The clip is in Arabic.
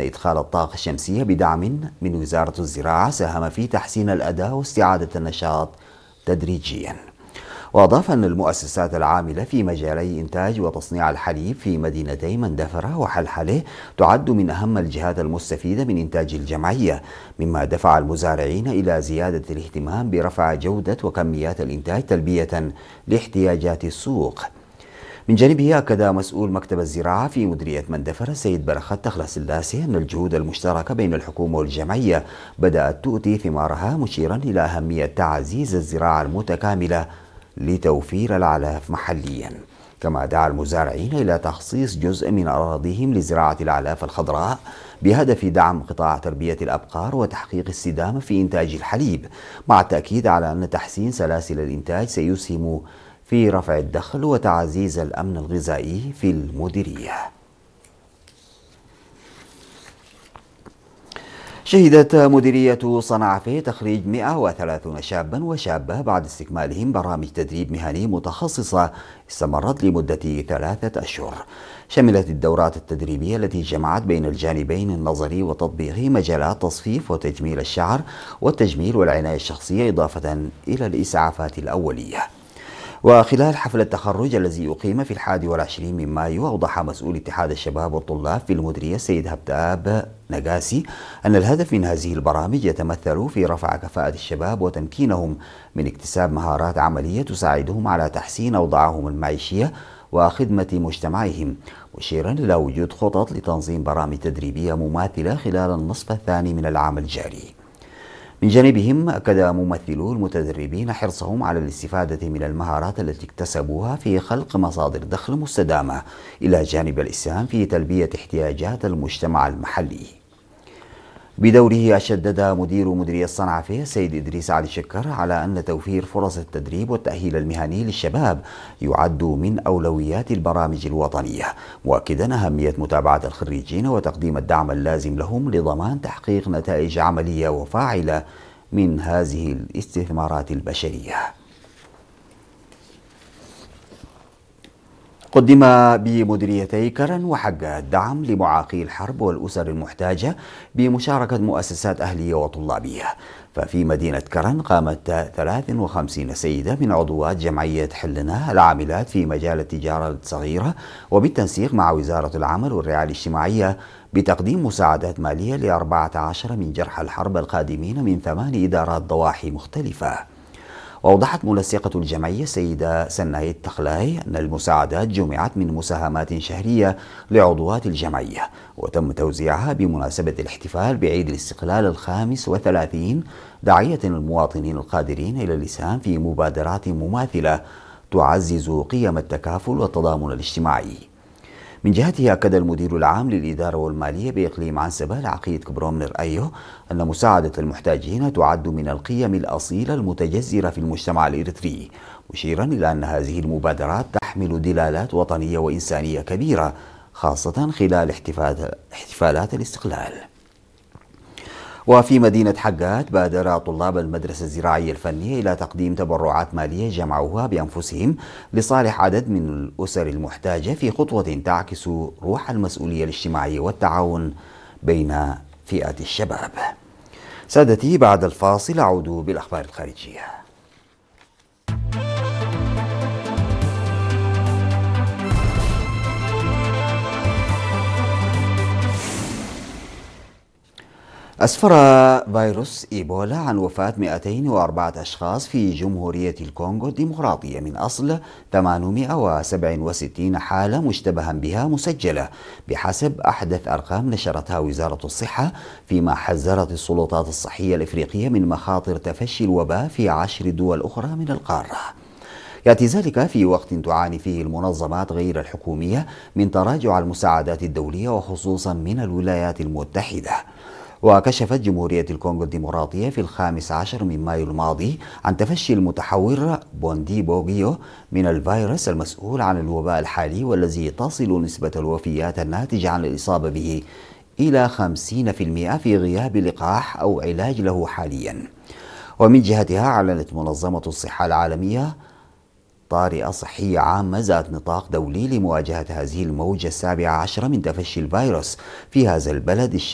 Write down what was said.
إدخال الطاقة الشمسية بدعم من وزارة الزراعة ساهم في تحسين الأداء واستعادة النشاط تدريجيا. وأضاف أن المؤسسات العاملة في مجالي إنتاج وتصنيع الحليب في مدينتي مندفرة وحلحلة تعد من أهم الجهات المستفيدة من إنتاج الجمعية، مما دفع المزارعين إلى زيادة الاهتمام برفع جودة وكميات الإنتاج تلبية لاحتياجات السوق. من جانبه أكد مسؤول مكتب الزراعة في مديرية مندفرة سيد برخت تخلى سلاسي أن الجهود المشتركة بين الحكومة والجمعية بدأت تؤتي ثمارها، مشيرا إلى أهمية تعزيز الزراعة المتكاملة لتوفير الأعلاف محليا. كما دعا المزارعين إلى تخصيص جزء من أراضيهم لزراعة الأعلاف الخضراء بهدف دعم قطاع تربية الأبقار وتحقيق استدامة في إنتاج الحليب، مع التأكيد على أن تحسين سلاسل الإنتاج سيسهم في رفع الدخل وتعزيز الأمن الغذائي في المديرية. شهدت مديرية صنعفة تخريج 130 شابا وشابة بعد استكمالهم برامج تدريب مهني متخصصة استمرت لمدة 3 أشهر. شملت الدورات التدريبية التي جمعت بين الجانبين النظري والتطبيقي مجالات تصفيف وتجميل الشعر والتجميل والعناية الشخصية، إضافة إلى الإسعافات الأولية. وخلال حفل التخرج الذي أقيم في 21 من مايو، أوضح مسؤول اتحاد الشباب والطلاب في المديرية السيد هبتاب نقاسي أن الهدف من هذه البرامج يتمثل في رفع كفاءة الشباب وتمكينهم من اكتساب مهارات عملية تساعدهم على تحسين أوضاعهم المعيشية وخدمة مجتمعهم، مشيرا إلى وجود خطط لتنظيم برامج تدريبية مماثلة خلال النصف الثاني من العام الجاري. من جانبهم أكد ممثلو المتدربين حرصهم على الاستفادة من المهارات التي اكتسبوها في خلق مصادر دخل مستدامة، إلى جانب الإسهام في تلبية احتياجات المجتمع المحلي. بدوره شدد مدير مديرية صنعفة السيد إدريس علي شكر على أن توفير فرص التدريب والتأهيل المهني للشباب يعد من أولويات البرامج الوطنية، مؤكدا أهمية متابعة الخريجين وتقديم الدعم اللازم لهم لضمان تحقيق نتائج عملية وفاعلة من هذه الاستثمارات البشرية. قدم بمديريتي كرن وحقة دعم لمعاقي الحرب والأسر المحتاجة بمشاركة مؤسسات أهلية وطلابية. ففي مدينة كرن قامت 53 سيدة من عضوات جمعية حلنا العاملات في مجال التجارة الصغيرة وبالتنسيق مع وزارة العمل والرعاية الاجتماعية بتقديم مساعدات مالية ل14 من جرحى الحرب القادمين من 8 إدارات ضواحي مختلفة. وأوضحت منسقة الجمعية السيدة سنايد تخلاي أن المساعدات جمعت من مساهمات شهرية لعضوات الجمعية، وتم توزيعها بمناسبة الاحتفال بعيد الاستقلال 35، داعية المواطنين القادرين إلى الإسهام في مبادرات مماثلة تعزز قيم التكافل والتضامن الاجتماعي. من جهته أكد المدير العام للإدارة والمالية بإقليم عنسبة العقيد كبروم نرأيه أن مساعدة المحتاجين تعد من القيم الأصيلة المتجذرة في المجتمع الإريتري، مشيرا إلى أن هذه المبادرات تحمل دلالات وطنية وإنسانية كبيرة، خاصة خلال احتفالات الاستقلال. وفي مدينة حقات بادر طلاب المدرسة الزراعية الفنية إلى تقديم تبرعات مالية جمعوها بأنفسهم لصالح عدد من الأسر المحتاجة، في خطوة تعكس روح المسؤولية الاجتماعية والتعاون بين فئات الشباب. سادتي، بعد الفاصل أعود بالأخبار الخارجية. أسفر فيروس إيبولا عن وفاة 204 أشخاص في جمهورية الكونغو الديمقراطية من أصل 867 حالة مشتبها بها مسجلة بحسب أحدث أرقام نشرتها وزارة الصحة، فيما حذرت السلطات الصحية الإفريقية من مخاطر تفشي الوباء في 10 دول أخرى من القارة. يأتي ذلك في وقت تعاني فيه المنظمات غير الحكومية من تراجع المساعدات الدولية وخصوصا من الولايات المتحدة. وكشفت جمهورية الكونغو الديمقراطية في 15 من مايو الماضي عن تفشي المتحور بوندي بوغيو من الفيروس المسؤول عن الوباء الحالي، والذي تصل نسبة الوفيات الناتجة عن الإصابة به إلى 50% في غياب لقاح أو علاج له حاليا. ومن جهتها أعلنت منظمة الصحة العالمية طارئة صحية عامة ذات نطاق دولي لمواجهة هذه الموجة 17 من تفشي الفيروس في هذا البلد